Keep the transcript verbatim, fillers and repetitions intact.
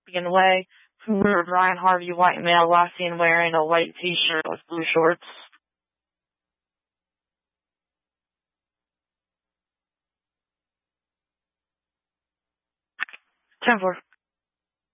being away. Ryan Harvey, white male, last seen wearing a white t-shirt with blue shorts. ten four.